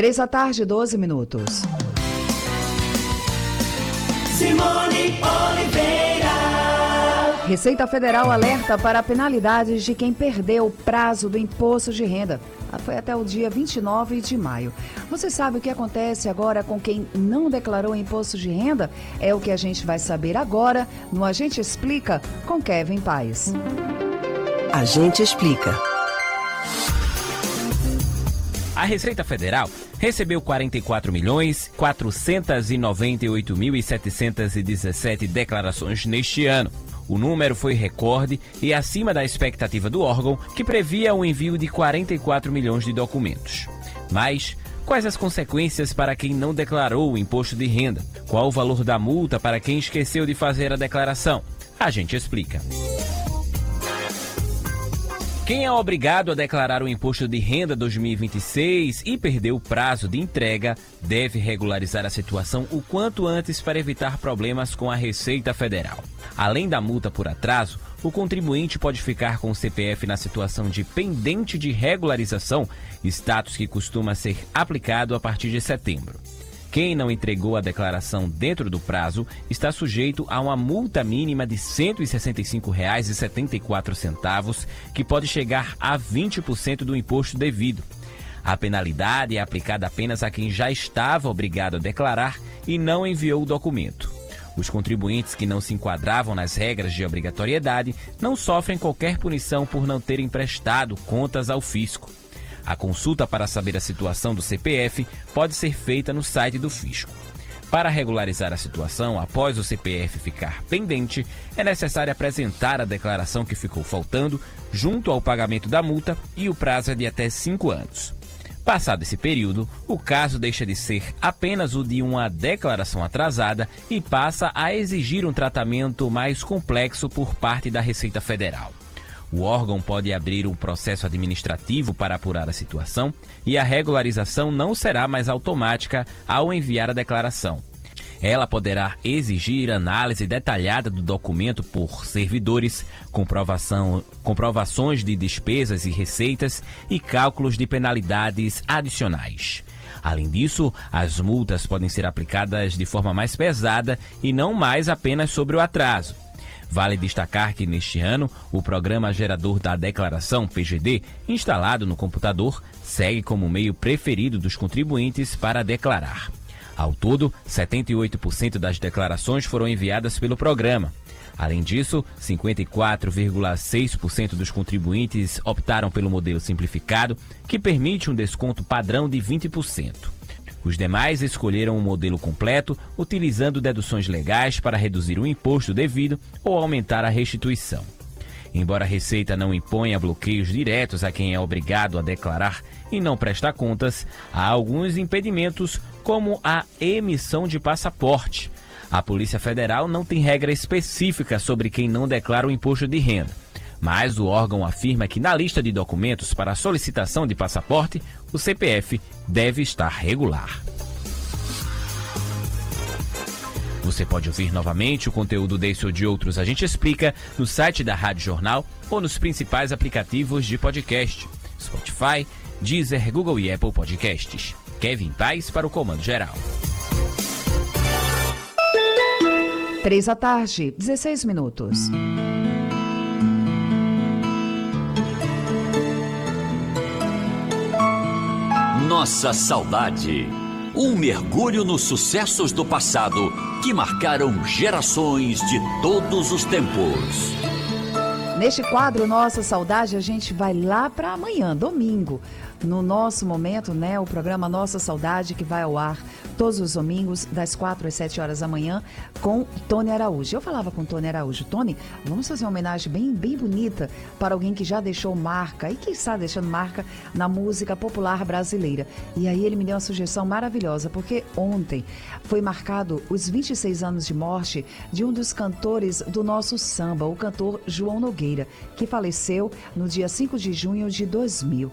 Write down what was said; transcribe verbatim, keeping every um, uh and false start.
Três da tarde, doze minutos. Simone Oliveira. Receita Federal alerta para penalidades de quem perdeu o prazo do imposto de renda. Foi até o dia vinte e nove de maio. Você sabe o que acontece agora com quem não declarou imposto de renda? É o que a gente vai saber agora no A Gente Explica com Kevin Paes. A Gente Explica. A Receita Federal recebeu quarenta e quatro milhões, quatrocentos e noventa e oito mil e setecentos e dezessete declarações neste ano. O número foi recorde e acima da expectativa do órgão, que previa o envio de quarenta e quatro milhões de documentos. Mas quais as consequências para quem não declarou o imposto de renda? Qual o valor da multa para quem esqueceu de fazer a declaração? A gente explica. Quem é obrigado a declarar o Imposto de Renda dois mil e vinte e seis e perdeu o prazo de entrega deve regularizar a situação o quanto antes para evitar problemas com a Receita Federal. Além da multa por atraso, o contribuinte pode ficar com o C P F na situação de pendente de regularização, status que costuma ser aplicado a partir de setembro. Quem não entregou a declaração dentro do prazo está sujeito a uma multa mínima de cento e sessenta e cinco reais e setenta e quatro centavos, que pode chegar a vinte por cento do imposto devido. A penalidade é aplicada apenas a quem já estava obrigado a declarar e não enviou o documento. Os contribuintes que não se enquadravam nas regras de obrigatoriedade não sofrem qualquer punição por não terem prestado contas ao fisco. A consulta para saber a situação do C P F pode ser feita no site do fisco. Para regularizar a situação, após o C P F ficar pendente, é necessário apresentar a declaração que ficou faltando, junto ao pagamento da multa, e o prazo é de até cinco anos. Passado esse período, o caso deixa de ser apenas o de uma declaração atrasada e passa a exigir um tratamento mais complexo por parte da Receita Federal. O órgão pode abrir um processo administrativo para apurar a situação e a regularização não será mais automática ao enviar a declaração. Ela poderá exigir análise detalhada do documento por servidores, comprovação, comprovações de despesas e receitas e cálculos de penalidades adicionais. Além disso, as multas podem ser aplicadas de forma mais pesada e não mais apenas sobre o atraso. Vale destacar que neste ano, o Programa Gerador da Declaração, P G D, instalado no computador, segue como meio preferido dos contribuintes para declarar. Ao todo, setenta e oito por cento das declarações foram enviadas pelo programa. Além disso, cinquenta e quatro vírgula seis por cento dos contribuintes optaram pelo modelo simplificado, que permite um desconto padrão de vinte por cento. Os demais escolheram um modelo completo, utilizando deduções legais para reduzir o imposto devido ou aumentar a restituição. Embora a Receita não imponha bloqueios diretos a quem é obrigado a declarar e não prestar contas, há alguns impedimentos, como a emissão de passaporte. A Polícia Federal não tem regra específica sobre quem não declara o imposto de renda. Mas o órgão afirma que na lista de documentos para a solicitação de passaporte, o C P F deve estar regular. Você pode ouvir novamente o conteúdo desse ou de outros A Gente Explica no site da Rádio Jornal ou nos principais aplicativos de podcast: Spotify, Deezer, Google e Apple Podcasts. Kevin Paes para o Comando Geral. Três da tarde, dezesseis minutos. Nossa saudade. Um mergulho nos sucessos do passado que marcaram gerações de todos os tempos. Neste quadro Nossa Saudade, a gente vai lá para amanhã, domingo. No nosso momento, né, o programa Nossa Saudade, que vai ao ar todos os domingos, das quatro às sete horas da manhã, com Tony Araújo. Eu falava com Tony Araújo: Tony, vamos fazer uma homenagem bem, bem bonita para alguém que já deixou marca e que está deixando marca na música popular brasileira. E aí ele me deu uma sugestão maravilhosa, porque ontem foi marcado os vinte e seis anos de morte de um dos cantores do nosso samba, o cantor João Nogueira, que faleceu no dia cinco de junho de dois mil.